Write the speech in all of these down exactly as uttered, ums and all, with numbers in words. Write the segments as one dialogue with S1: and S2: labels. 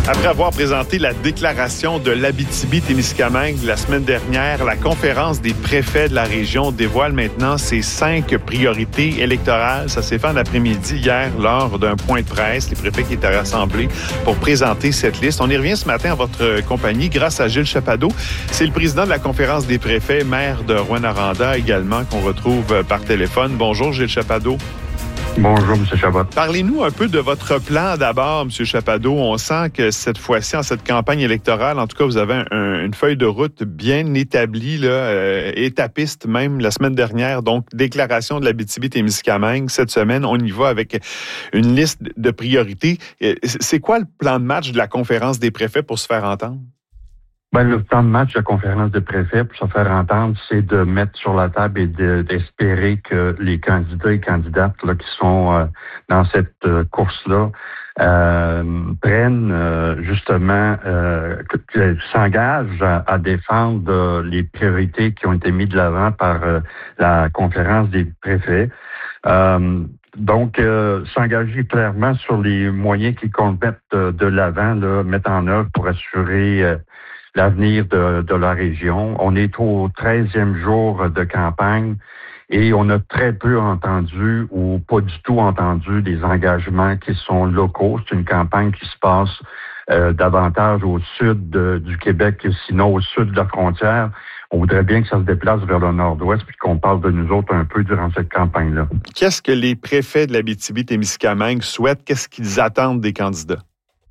S1: Après avoir présenté la déclaration de l'Abitibi-Témiscamingue la semaine dernière, la conférence des préfets de la région dévoile maintenant ses cinq priorités électorales. Ça s'est fait en après-midi hier lors d'un point de presse. Les préfets qui étaient rassemblés pour présenter cette liste. On y revient ce matin en votre compagnie grâce à Gilles Chappadeau. C'est le président de la conférence des préfets, maire de Rouyn-Noranda également, qu'on retrouve par téléphone. Bonjour Gilles Chappadeau.
S2: Bonjour, M. Chabot.
S1: Parlez-nous un peu de votre plan d'abord, M. Chappadeau. On sent que cette fois-ci, en cette campagne électorale, en tout cas, vous avez un, une feuille de route bien établie, là, euh, étapiste même la semaine dernière. Donc, déclaration de l'Abitibi-Témiscamingue. Cette semaine, on y va avec une liste de priorités. C'est quoi le plan de match de la conférence des préfets pour se faire entendre?
S2: Ben, le plan de match de la conférence des préfets, pour se faire entendre, c'est de mettre sur la table et de, d'espérer que les candidats et candidates là, qui sont euh, dans cette euh, course-là euh, prennent euh, justement, euh, que, s'engagent à, à défendre euh, les priorités qui ont été mises de l'avant par euh, la conférence des préfets. Euh, Donc, euh, s'engager clairement sur les moyens qu'ils comptent mettre de, de l'avant, là, mettre en œuvre pour assurer euh, l'avenir de, de la région. On est au treizième jour de campagne et on a très peu entendu ou pas du tout entendu des engagements qui sont locaux. C'est une campagne qui se passe euh, davantage au sud de, du Québec, sinon au sud de la frontière. On voudrait bien que ça se déplace vers le nord-ouest puis qu'on parle de nous autres un peu durant cette campagne-là.
S1: Qu'est-ce que les préfets de l'Abitibi-Témiscamingue souhaitent? Qu'est-ce qu'ils attendent des candidats?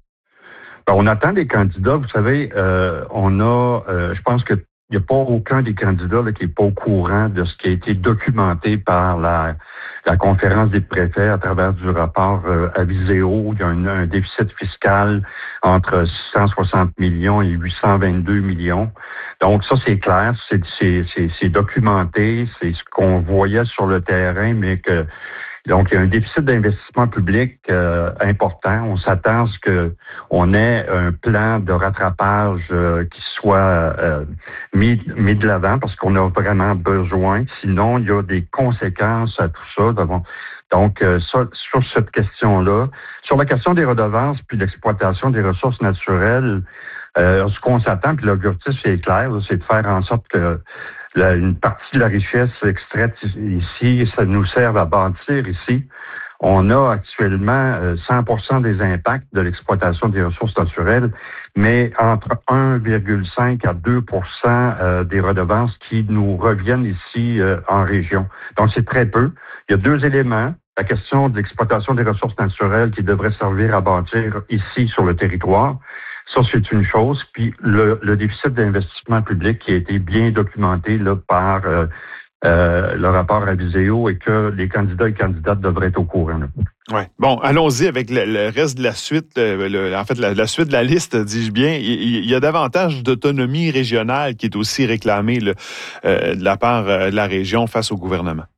S2: Ben, on attend des candidats. Vous savez, euh, on a, euh, je pense qu'il n'y a pas aucun des candidats là, qui n'est pas au courant de ce qui a été documenté par la, la conférence des préfets à travers du rapport euh, Aviseo. Il y a un, un déficit fiscal entre six cent soixante millions et huit cent vingt-deux millions. Donc ça, c'est clair, c'est, c'est, c'est, c'est documenté, c'est ce qu'on voyait sur le terrain, mais que donc, il y a un déficit d'investissement public euh, important. On s'attend à ce qu'on ait un plan de rattrapage euh, qui soit euh, mis, mis de l'avant parce qu'on a vraiment besoin. Sinon, il y a des conséquences à tout ça. Donc, euh, ça, sur cette question-là, sur la question des redevances puis l'exploitation des ressources naturelles, euh, ce qu'on s'attend, puis l'objectif c'est clair, là, c'est de faire en sorte que La, une partie de la richesse extraite ici, ça nous sert à bâtir ici. On a actuellement cent pour cent des impacts de l'exploitation des ressources naturelles, mais entre un virgule cinq à deux pour cent des redevances qui nous reviennent ici en région. Donc, c'est très peu. Il y a deux éléments. La question de l'exploitation des ressources naturelles qui devrait servir à bâtir ici sur le territoire. Ça, c'est une chose. Puis le, le déficit d'investissement public qui a été bien documenté là, par euh, euh, le rapport Aviseo et que les candidats et candidates devraient être au courant.
S1: Oui. Bon, allons-y avec le, le reste de la suite. Le, le, en fait, la, la suite de la liste, dis-je bien. Il, il y a davantage d'autonomie régionale qui est aussi réclamée là, euh, de la part euh, de la région face au gouvernement.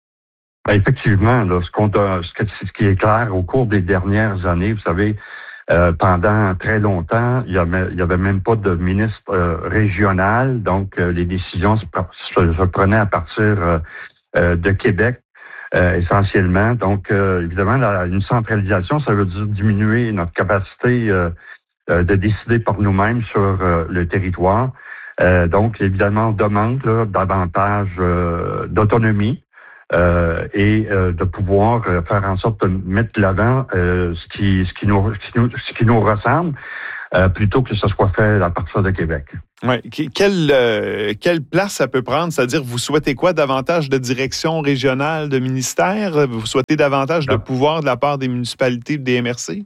S2: Ben, effectivement, là, ce, qu'on a, ce, que, ce qui est clair au cours des dernières années, vous savez, Euh, pendant très longtemps, il y avait, il y avait même pas de ministre euh, régional, donc euh, les décisions se, se, se prenaient à partir euh, euh, de Québec euh, essentiellement. Donc, euh, évidemment, la, une centralisation, ça veut dire diminuer notre capacité euh, euh, de décider par nous-mêmes sur euh, le territoire. Euh, donc, évidemment, on demande là, davantage euh, d'autonomie. Euh, et euh, de pouvoir euh, faire en sorte de mettre de l'avant euh, ce qui ce qui nous ce qui nous, ce qui nous ressemble euh, plutôt que ce soit fait à partir de Québec.
S1: Oui. Quelle, euh, quelle place ça peut prendre? C'est-à-dire, vous souhaitez quoi? Davantage de direction régionale de ministère? Vous souhaitez davantage de pouvoir de la part des municipalités des M R C?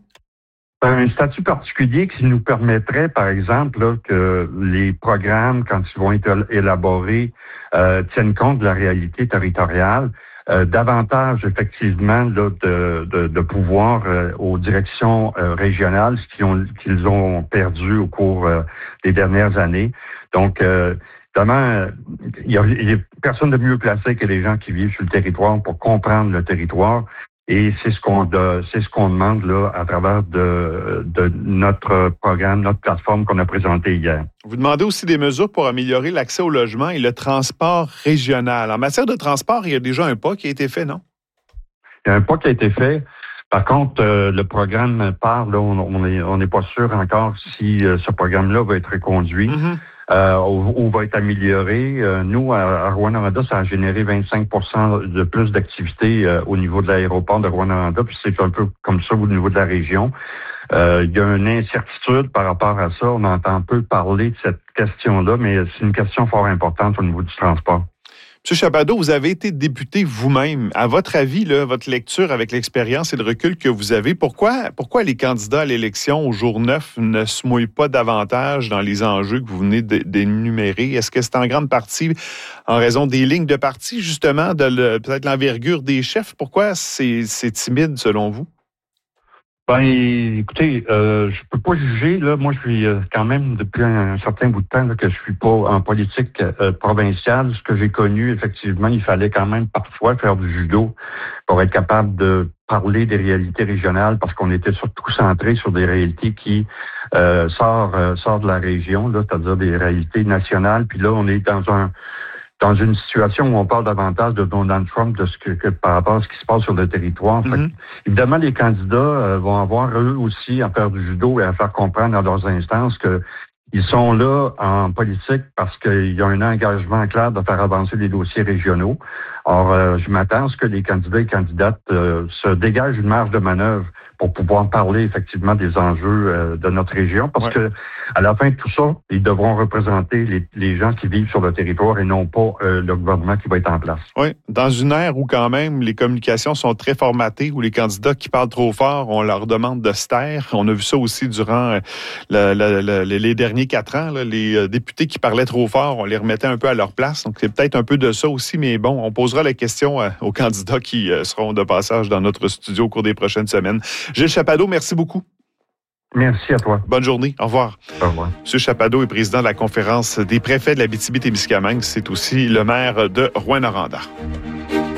S2: Un statut particulier qui nous permettrait, par exemple, là, que les programmes, quand ils vont être élaborés, euh, tiennent compte de la réalité territoriale, euh, davantage, effectivement, là, de, de, de pouvoir euh, aux directions euh, régionales, ce qu'ils ont, qu'ils ont perdu au cours euh, des dernières années. Donc, euh, évidemment, il y a, il y a personne de mieux placé que les gens qui vivent sur le territoire pour comprendre le territoire. Et c'est ce qu'on de, c'est ce qu'on demande là à travers de, de notre programme, notre plateforme qu'on a présentée hier.
S1: Vous demandez aussi des mesures pour améliorer l'accès au logement et le transport régional. En matière de transport, il y a déjà un pas qui a été fait, non?
S2: Il y a un pas qui a été fait. Par contre, euh, le programme part, là, on on est, on n'est pas sûr encore si euh, ce programme-là va être reconduit mm-hmm. euh, ou, ou va être amélioré. Euh, nous, à, à Rouyn-Noranda, ça a généré vingt-cinq pour cent de plus d'activité euh, au niveau de l'aéroport de Rouyn-Noranda, puis c'est un peu comme ça au niveau de la région. Euh, il y a une incertitude par rapport à ça. On entend peu parler de cette question-là, mais c'est une question fort importante au niveau du transport.
S1: M. Chapado, vous avez été député vous-même. À votre avis, là, votre lecture avec l'expérience et le recul que vous avez, pourquoi, pourquoi les candidats à l'élection au jour neuf ne se mouillent pas davantage dans les enjeux que vous venez d'énumérer? Est-ce que c'est en grande partie en raison des lignes de parti, justement, de le, peut-être l'envergure des chefs? Pourquoi c'est, c'est timide, selon vous?
S2: Ben, écoutez, euh, je peux pas juger. Là, moi, je suis euh, quand même depuis un certain bout de temps là, que je suis pas en politique euh, provinciale. Ce que j'ai connu, effectivement, il fallait quand même parfois faire du judo pour être capable de parler des réalités régionales, parce qu'on était surtout centré sur des réalités qui euh, sortent euh, sort de la région, là, c'est-à-dire des réalités nationales. Puis là, on est dans un dans une situation où on parle davantage de Donald Trump de ce que, que par rapport à ce qui se passe sur le territoire. Mm-hmm. Fait, évidemment, les candidats euh, vont avoir eux aussi à faire du judo et à faire comprendre dans leurs instances que ils sont là en politique parce qu'il y a un engagement clair de faire avancer les dossiers régionaux. Or, euh, je m'attends à ce que les candidats et candidates euh, se dégagent une marge de manœuvre pour pouvoir parler effectivement des enjeux euh, de notre région, parce ouais. que à la fin de tout ça, ils devront représenter les, les gens qui vivent sur le territoire et non pas euh, le gouvernement qui va être en place.
S1: Oui, dans une ère où quand même les communications sont très formatées, où les candidats qui parlent trop fort, on leur demande de se taire. On a vu ça aussi durant la, la, la, les derniers quatre ans. Là, les députés qui parlaient trop fort, on les remettait un peu à leur place. Donc c'est peut-être un peu de ça aussi, mais bon, on posera la question aux candidats qui seront de passage dans notre studio au cours des prochaines semaines. Gilles Chapado, merci beaucoup.
S2: Merci à toi.
S1: Bonne journée. Au revoir.
S2: Au revoir.
S1: M. Chapado est président de la conférence des préfets de l'Abitibi-Témiscamingue. C'est aussi le maire de Rouyn-Noranda.